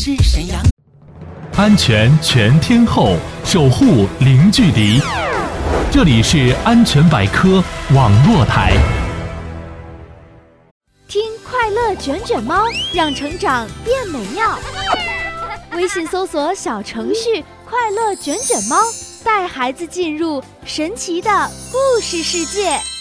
是沈阳。 安全全天候，守护零距离。这里是安全百科网络台。 听快乐卷卷猫，让成长变美妙。微信搜索小程序快乐卷卷猫，带孩子进入神奇的故事世界。